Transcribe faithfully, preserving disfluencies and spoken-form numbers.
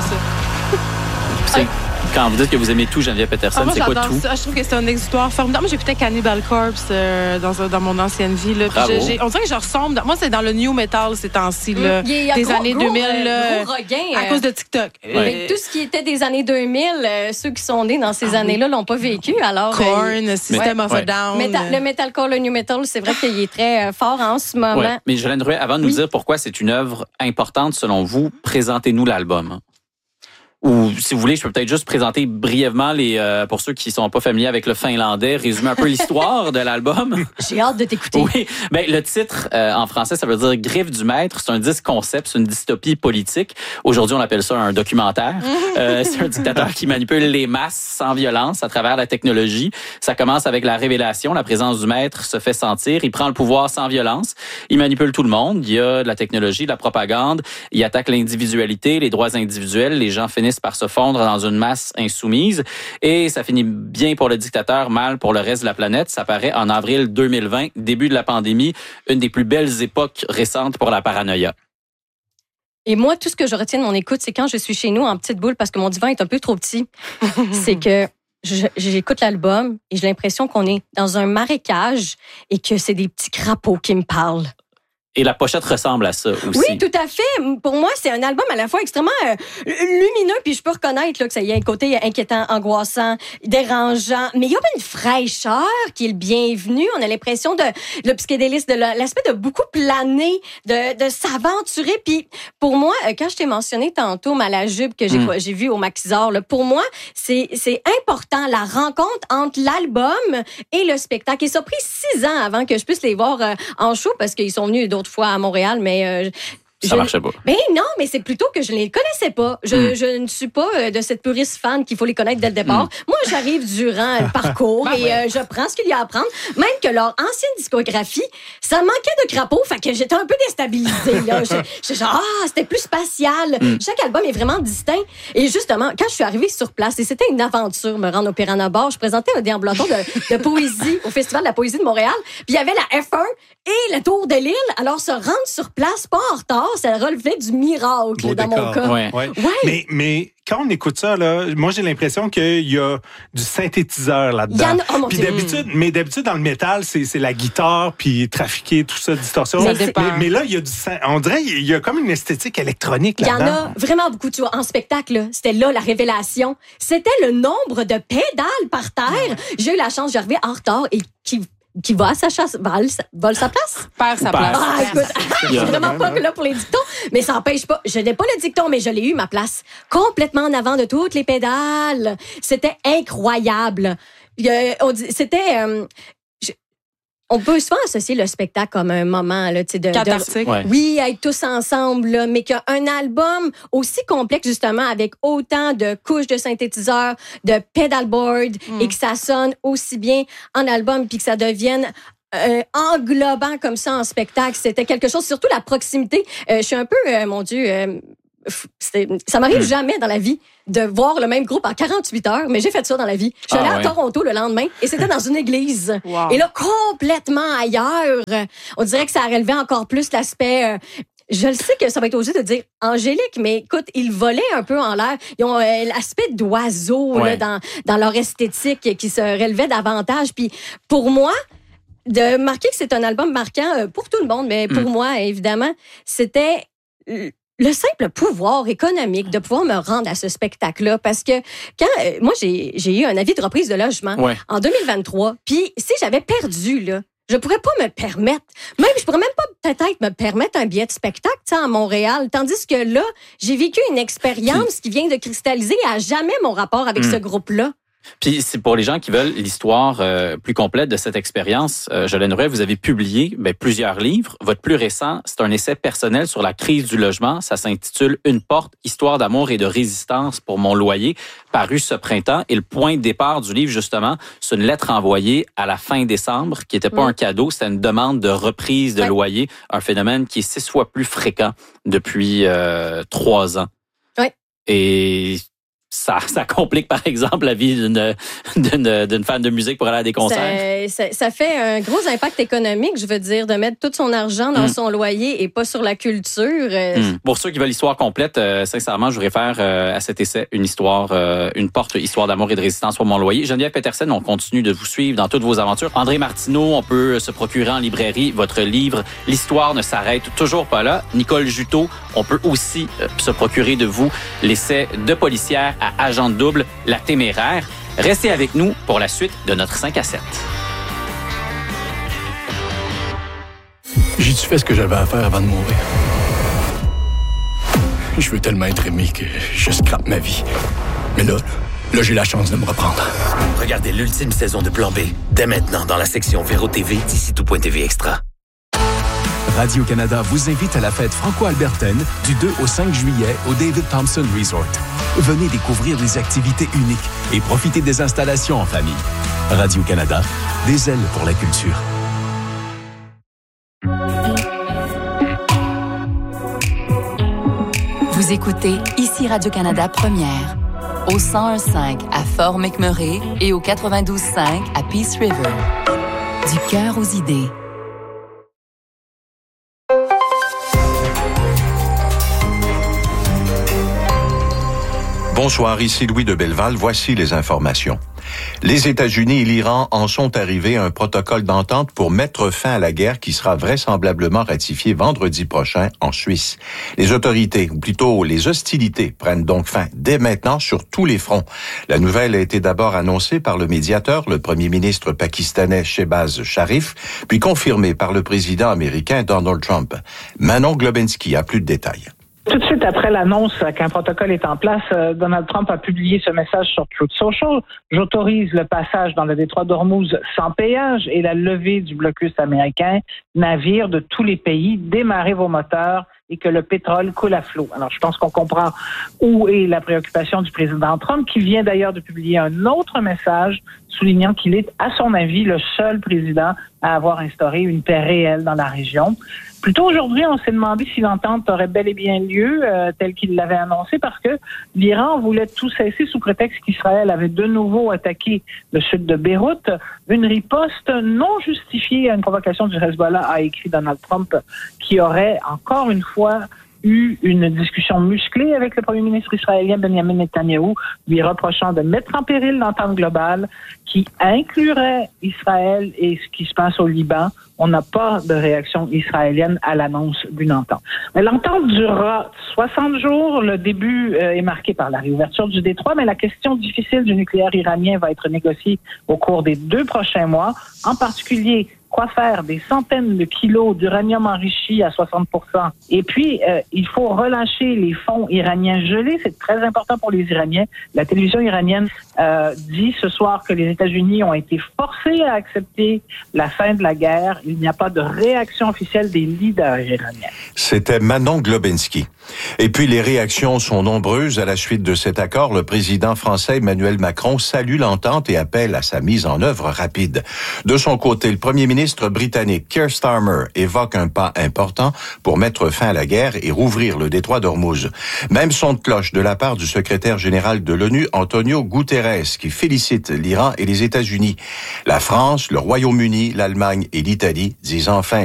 ça. C'est... Quand vous dites que vous aimez tout, Geneviève Peterson, ah, moi, c'est quoi tout? Ça. Je trouve que c'est un exutoire formidable. Moi, j'écoutais Cannibal Corpse euh, dans, dans mon ancienne vie. Là. Bravo. J'ai, on dirait que je ressemble. Moi, c'est dans le new metal ces temps-ci, là, mmh. Il y a des gros, années gros, deux mille. Euh, gros regain, à euh, cause de TikTok. Ouais. Euh, tout ce qui était des années deux mille, euh, ceux qui sont nés dans ces ah, années-là l'ont pas vécu. Alors, Korn, euh, System ouais. of a Down. Metal, le metalcore, le new metal, c'est vrai qu'il est très euh, fort en ce moment. Ouais. Mais Jolène Drouin, avant de nous oui. dire pourquoi c'est une œuvre importante selon vous, présentez-nous l'album. Ou, si vous voulez, je peux peut-être juste présenter brièvement, les euh, pour ceux qui sont pas familiers avec le finlandais, résumer un peu l'histoire de l'album. J'ai hâte de t'écouter. Oui, ben le titre euh, en français, ça veut dire Griffe du maître. C'est un disque concept, c'est une dystopie politique. Aujourd'hui, on appelle ça un documentaire. euh, c'est un dictateur qui manipule les masses sans violence à travers la technologie. Ça commence avec la révélation, la présence du maître se fait sentir. Il prend le pouvoir sans violence. Il manipule tout le monde. Il y a de la technologie, de la propagande. Il attaque l'individualité, les droits individuels. Les gens finissent par se fondre dans une masse insoumise. Et ça finit bien pour le dictateur, mal pour le reste de la planète. Ça paraît en avril deux mille vingt, début de la pandémie, une des plus belles époques récentes pour la paranoïa. Et moi, tout ce que je retiens de mon écoute, c'est quand je suis chez nous en petite boule parce que mon divan est un peu trop petit. C'est que je, j'écoute l'album et j'ai l'impression qu'on est dans un marécage et que c'est des petits crapauds qui me parlent. Et la pochette ressemble à ça aussi. Oui, tout à fait. Pour moi, c'est un album à la fois extrêmement euh, lumineux, puis je peux reconnaître là, que ça y a un côté inquiétant, angoissant, dérangeant, mais il y a une fraîcheur qui est le bienvenu. On a l'impression de le psychédélisme, de l'aspect de beaucoup planer, de, de s'aventurer. Puis pour moi, quand je t'ai mentionné tantôt Malajube que j'ai, mm. j'ai vu au Maxisard, là, pour moi, c'est, c'est important la rencontre entre l'album et le spectacle. Et ça a pris six ans avant que je puisse les voir euh, en show parce qu'ils sont venus d'autres fois à Montréal, mais... Euh, ça je, marchait pas. Ben non, mais c'est plutôt que je ne les connaissais pas. Je, mm. je ne suis pas de cette puriste fan qu'il faut les connaître dès le départ. Mm. Moi, j'arrive durant le parcours et euh, je prends ce qu'il y a à prendre. Même que leur ancienne discographie, ça manquait de crapauds, fait que j'étais un peu déstabilisée. Là. Je, je, genre, ah, c'était plus spatial. Mm. Chaque album est vraiment distinct. Et justement, quand je suis arrivée sur place, et c'était une aventure, me rendre au Piranha Bar, je présentais un déambulateur de, de poésie au Festival de la poésie de Montréal. Puis il y avait la F un et le Tour de l'île. Alors, se rendre sur place, pas en retard, ça relevait du miracle Beau dans décor. mon cas. Ouais. Ouais. Ouais. Mais, mais quand on écoute ça, là, moi, j'ai l'impression qu'il y a du synthétiseur là-dedans. En a, oh, puis d'habitude, mais d'habitude, dans le métal, c'est, c'est la guitare, puis trafiquer, tout ça, distorsion. Ça mais, mais là, il y a du, on dirait, il y a comme une esthétique électronique là-dedans. Il y en a vraiment beaucoup. Tu vois, en spectacle, là, c'était là la révélation. C'était le nombre de pédales par terre. Ouais. J'ai eu la chance, j'arrivais en retard et qui qui va à sa chasse, vole, vole sa place. Perd sa place. Ah, écoute, je suis vraiment pas là pour les dictons, mais ça n'empêche pas. Je n'ai pas le dicton, mais je l'ai eu, ma place. Complètement en avant de toutes les pédales. C'était incroyable. C'était... Euh, On peut souvent associer le spectacle comme un moment là, tu sais, de cathartique. De, ouais. Oui, être tous ensemble, là, mais qu'un album aussi complexe justement avec autant de couches de synthétiseurs, de pedalboard mm. et que ça sonne aussi bien en album puis que ça devienne Euh, englobant comme ça en spectacle, c'était quelque chose. Surtout la proximité. Euh, je suis un peu, euh, mon Dieu. Euh, Ça m'arrive mmh. jamais dans la vie de voir le même groupe en quarante-huit heures, mais j'ai fait ça dans la vie. Je suis allée ah, ouais. à Toronto le lendemain et c'était dans une église. Wow. Et là, complètement ailleurs. On dirait que ça a relevé encore plus l'aspect... Euh, je le sais que ça va être osé de dire angélique, mais écoute, ils volaient un peu en l'air. Ils ont euh, l'aspect d'oiseau ouais. là, dans, dans leur esthétique qui se relevait davantage. Puis pour moi... de marquer que c'est un album marquant pour tout le monde, mais pour mmh. moi, évidemment, c'était le simple pouvoir économique de pouvoir me rendre à ce spectacle-là. Parce que quand euh, moi, j'ai, j'ai eu un avis de reprise de logement ouais. en deux mille vingt-trois, puis si j'avais perdu, là, je pourrais pas me permettre, même je pourrais même pas peut-être me permettre un billet de spectacle, tu sais, à Montréal. Tandis que là, j'ai vécu une expérience qui vient de cristalliser à jamais mon rapport avec mmh. ce groupe-là. Puis c'est pour les gens qui veulent l'histoire euh, plus complète de cette expérience. Euh, Jolène Drouin, vous avez publié ben, plusieurs livres. Votre plus récent, c'est un essai personnel sur la crise du logement. Ça s'intitule « Une porte, histoire d'amour et de résistance pour mon loyer », paru ce printemps. Et le point de départ du livre, justement, c'est une lettre envoyée à la fin décembre, qui n'était pas mmh. un cadeau, c'était une demande de reprise de ouais. loyer, un phénomène qui est six fois plus fréquent depuis euh, trois ans. Oui. Et... ça, ça complique, par exemple, la vie d'une, d'une, d'une fan de musique pour aller à des concerts. Ça, ça, ça fait un gros impact économique, je veux dire, de mettre tout son argent dans mmh. son loyer et pas sur la culture. Mmh. Pour ceux qui veulent l'histoire complète, euh, sincèrement, je vous réfère euh, à cet essai, une histoire, euh, une porte, histoire d'amour et de résistance pour mon loyer. Geneviève Petersen, on continue de vous suivre dans toutes vos aventures. André Martineau, on peut se procurer en librairie votre livre « L'histoire ne s'arrête toujours pas là ». Nicole Juteau, on peut aussi euh, se procurer de vous l'essai de policière à agent double, La Téméraire. Restez avec nous pour la suite de notre cinq à sept. J'ai-tu fait ce que j'avais à faire avant de mourir? Je veux tellement être aimé que je scrape ma vie. Mais là, là, j'ai la chance de me reprendre. Regardez l'ultime saison de Plan B, dès maintenant dans la section Véro T V d'ici tout point T V Extra. Radio-Canada vous invite à la fête franco-albertaine du deux au cinq juillet au David Thompson Resort. Venez découvrir des activités uniques et profiter des installations en famille. Radio-Canada, des ailes pour la culture. Vous écoutez ici Radio-Canada Première, au cent un virgule cinq à Fort McMurray et au quatre-vingt-douze virgule cinq à Peace River. Du cœur aux idées. Bonsoir, ici Louis de Belleval. Voici les informations. Les États-Unis et l'Iran en sont arrivés à un protocole d'entente pour mettre fin à la guerre qui sera vraisemblablement ratifié vendredi prochain en Suisse. Les autorités, ou plutôt les hostilités, prennent donc fin dès maintenant sur tous les fronts. La nouvelle a été d'abord annoncée par le médiateur, le premier ministre pakistanais Shehbaz Sharif, puis confirmée par le président américain Donald Trump. Manon Globinski a plus de détails. Tout de suite après l'annonce qu'un protocole est en place, Donald Trump a publié ce message sur Truth Social. J'autorise le passage dans le détroit d'Ormuz sans péage et la levée du blocus américain. Navires de tous les pays, démarrez vos moteurs et que le pétrole coule à flot. Alors, je pense qu'on comprend où est la préoccupation du président Trump, qui vient d'ailleurs de publier un autre message soulignant qu'il est, à son avis, le seul président à avoir instauré une paix réelle dans la région. Plus tôt aujourd'hui, on s'est demandé si l'entente aurait bel et bien lieu, euh, tel qu'il l'avait annoncé, parce que l'Iran voulait tout cesser sous prétexte qu'Israël avait de nouveau attaqué le sud de Beyrouth. Une riposte non justifiée à une provocation du Hezbollah, a écrit Donald Trump, qui aurait encore une fois eu une discussion musclée avec le premier ministre israélien Benjamin Netanyahou, lui reprochant de mettre en péril l'entente globale qui inclurait Israël et ce qui se passe au Liban. On n'a pas de réaction israélienne à l'annonce d'une entente. Mais l'entente durera soixante jours. Le début euh, est marqué par la réouverture du détroit, mais la question difficile du nucléaire iranien va être négociée au cours des deux prochains mois, en particulier quoi faire des centaines de kilos d'uranium enrichi à soixante pour cent. Et puis, euh, il faut relâcher les fonds iraniens gelés. C'est très important pour les Iraniens. La télévision iranienne euh, dit ce soir que les États-Unis ont été forcés à accepter la fin de la guerre. Il n'y a pas de réaction officielle des leaders iraniens. C'était Manon Globinski. Et puis, les réactions sont nombreuses à la suite de cet accord. Le président français Emmanuel Macron salue l'entente et appelle à sa mise en œuvre rapide. De son côté, le premier ministre britannique Keir Starmer évoque un pas important pour mettre fin à la guerre et rouvrir le détroit d'Ormuz. Même son de cloche de la part du secrétaire général de l'ONU, Antonio Guterres, qui félicite l'Iran et les États-Unis. La France, le Royaume-Uni, l'Allemagne et l'Italie disent enfin